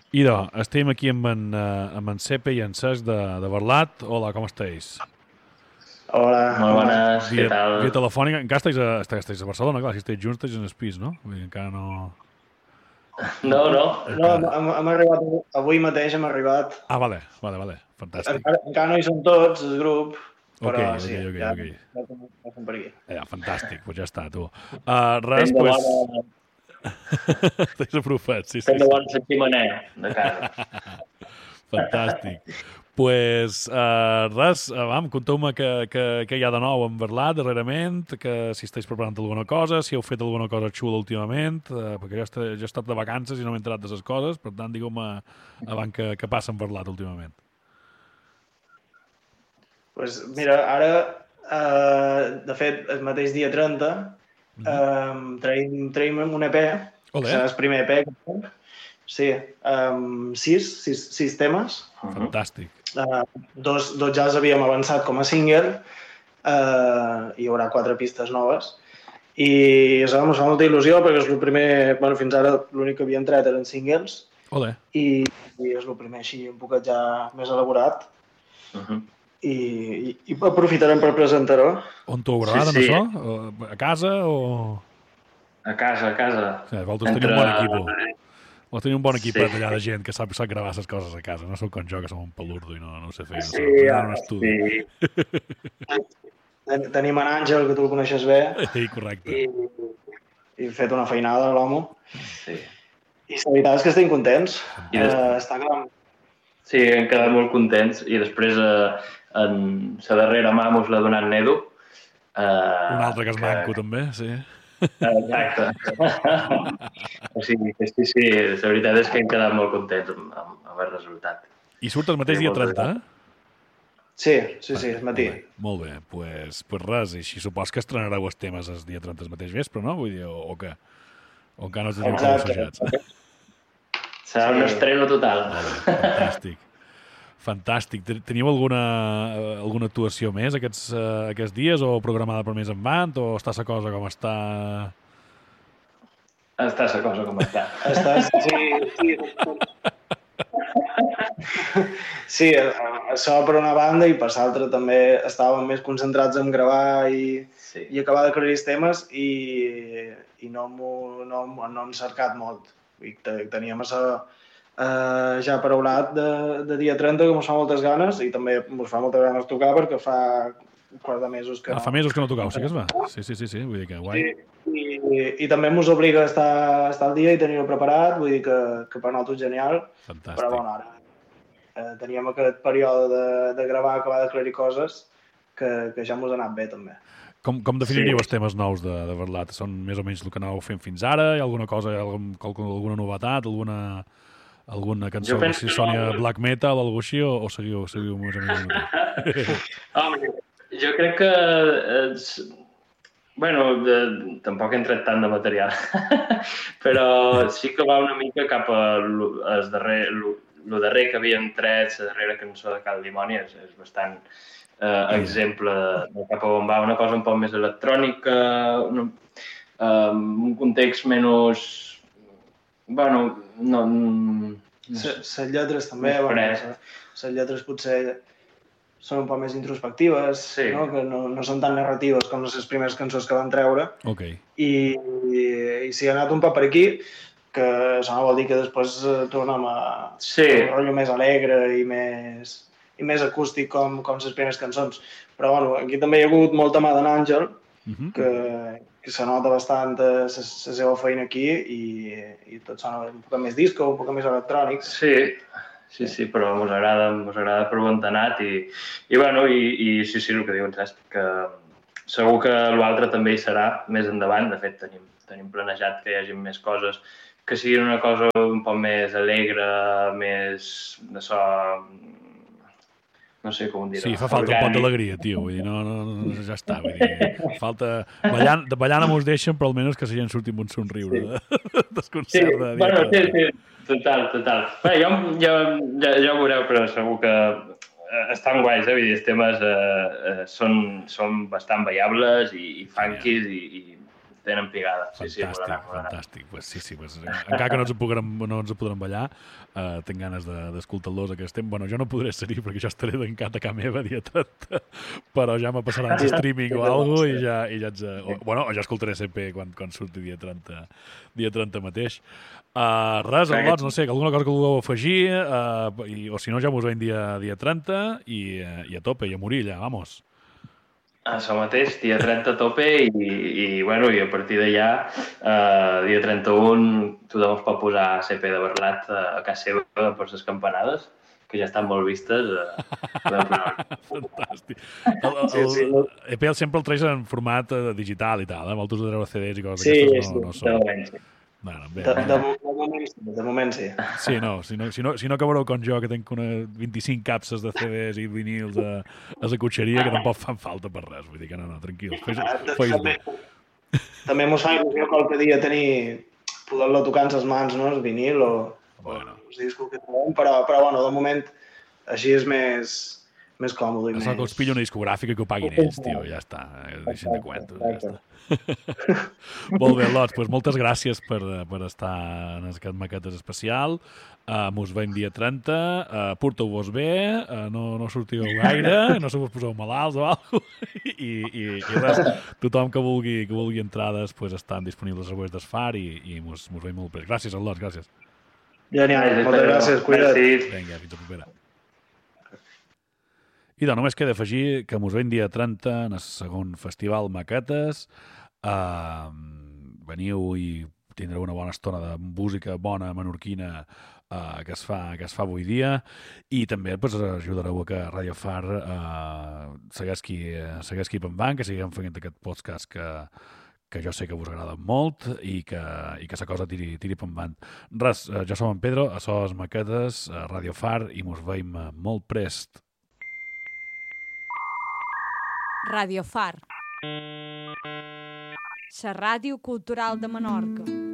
Idò, estem aquí amb en Sepe i en Cesc de Barlat. Hola, com estàs? Hola, Molt com va? bones, què Via tal? telefònica. Encara estàs a Barcelona, clar, si estàs junts, estàs en el pis, no? Vull dir, encara no... No, no. No, Encara... hem arribat, avui mateix hem arribat. Ah, vale, fantàstic. Encara no hi són tots, el grup, Ok, però sí, ja ok. som per aquí. Fantàstic, doncs ja està, tu. Res, Fent de doncs... bona, T'has aprofat, sí. fent de bona la xemeneia de casa. Fantàstic. Pues res, conteu-me què hi ha de nou en Barlat darrerament, que si estàs preparant alguna cosa, si heu fet alguna cosa xula últimament, perquè jo he estat de vacances i no m'he enterat de les coses, per tant, digueu-me abans que passa en Barlat últimament. Pues mira, ara, de fet, el mateix dia 30, traiem un EP, que serà el primer EP que fem. Sí, sis temes. Fantàstic. Dos ja els havíem avançat com a single, hi haurà 4 pistes noves, i això ens fa molta il·lusió perquè és el primer, bueno, fins ara l'únic que havia entrat eren singles, i és el primer així un poquet ja més elaborat, i aprofitarem per presentar-ho. On t'ho gravat, Sí. això? A casa o...? A casa. Sí, vosaltres teniu un bon equip. Vols tenir un bon equipet allà de gent que sap gravar les coses a casa. No sou com jo, que som un palurdo i no ho sé fer. Sí, no un estudi. Tenim en Àngel, que tu el coneixes bé. Correcte. I fet una feinada, l'homo. Sí. I la veritat és que estem contents. Està clar. Sí, hem quedat molt contents. I després, en la darrera mà, mos l'ha donat Nedo. Un altre que és manco, també, sí. Exacte. Sí, la veritat és que hem quedat molt contents amb el resultat. I surt el mateix dia 30, Sí, el matí. Molt bé, pues res, i així supos que estrenareu els temes el dia 30 el mateix vespre, no? Vull dir, o què? O encara no teniu prou assajats? Serà un estreno total. Fantàstic. Teniu alguna actuació més aquests dies o programada per més endavant o està la cosa com està? Està la cosa com està. Sí, això per una banda i per l'altra també estàvem més concentrats en gravar i acabar d'aclarir els temes i no hem cercat molt. Teníem això ja paraulat de dia 30, que ens fa moltes ganes, i també ens fa moltes ganes tocar perquè fa un quart de mesos que no. Fa mesos que no tocau, sí que es va? Sí, vull dir que guai. I també ens obliga a estar al dia i tenir-ho preparat, vull dir que per nosaltres genial. Fantàstic. Però bueno, ara teníem aquest període de gravar, acabar d'aclarir coses, que ja ens ha anat bé també. Com definiríeu els temes nous de Barlat? Són més o menys el que anàveu fent fins ara? Hi ha alguna cosa, alguna novetat, alguna cançó que si soni a black metal o alguna així, o seguiu més o menys? Home, jo crec que... Bueno, tampoc he entrat tant de material, però sí que va una mica cap a el darrer que havien tret, la darrera cançó de Cal Dimoni, és bastant exemple de cap a on va, una cosa un poc més electrònica, un context menys... Bueno, no... Les lletres també, les lletres potser són un poc més introspectives, no? Que no són tan narratives com les primeres cançons que van treure. I si ha anat un poc per aquí, que això no vol dir que després tornem a un rotllo més alegre i més acústic com les primeres cançons. Però bueno, aquí també hi ha hagut molta mà d'en Àngel, que se nota bastant la seva feina aquí i tot sona un poc més disco, un poc més electrònic. Sí, però mos agrada per on t'ha anat i sí, el que diuen és que segur que l'altre també hi serà més endavant. De fet, tenim planejat que hi hagi més coses, que siguin una cosa un poc més alegre, més de so... No sé com dir-ho. Sí, fa falta un pot d'alegria, tio. Vull dir, no, ja està. Vull dir, falta... Ballant no mos deixen, però almenys que la gent surti amb un somriure del concert de dia. Sí. Total. Bé, ja ho veureu, però segur que estan guais, vull dir, els temes són bastant ballables i funkis i tenen pigada. Fantàstic. Pues sí, pues, encara que no ens podrem ballar, tinc ganes d'escoltar-los aquest temps. Bueno, jo no podré ser-hi perquè jo estaré tancat a casa meva dia 30, però ja me passaran el streaming o alguna cosa i ja ets... Bueno, jo escoltaré sempre quan surti dia 30 mateix. Res, el Lots, no sé, alguna cosa que vulgueu afegir, o si no ja mos veiem dia 30 i a tope, i a morir allà, vamos. Això mateix, dia 30 a tope i a partir d'allà, dia 31, tothom es pot posar CP de Berlat a casa seva per les campanades, que ja estan molt vistes. Fantàstic. EP sempre el treus en format digital i tal, molts de treure CDs i coses d'aquestes no són. Sí. Bueno, de moment sí. Sí, no, si no acabareu com jo, que tenc 25 capses de CDs i vinils a la cotxeria, que tampoc fan falta per res. Vull dir que no, tranquils. També mos fa il·lusió qualque dia poder-lo tocar en les mans, no? El vinil o els discos que trobem, però bueno, de moment així és més còmode. És que els pillo una discogràfica que ho paguin ells, tio, ja està. Deixen de cuentos, ja està. Molt bé, Lots, doncs moltes gràcies per estar en aquest Maquetes especial. Mos veiem dia 30. Porteu-vos bé, no sortiu gaire, no se vos poseu malalts o alguna cosa. I res, tothom que vulgui entrades estan disponibles a web d'Esfar i mos veiem molt bé. Gràcies, Lots, gràcies. Genial, moltes gràcies, cuida't. Vinga, fins a propera. I doncs només queda afegir que mos veiem dia 30 en el segon festival Maquetes. Veniu i tindreu una bona estona de música bona menorquina que es fa avui dia i també ajudareu a que Radio Far segueixi pendant, que seguim fent aquest podcast que jo sé que us agrada molt i que la cosa tiri pendant. Res, jo som en Pedro, això és Maquetes, Radio Far, i mos veiem molt prest. Radio Far, la ràdio cultural de Menorca.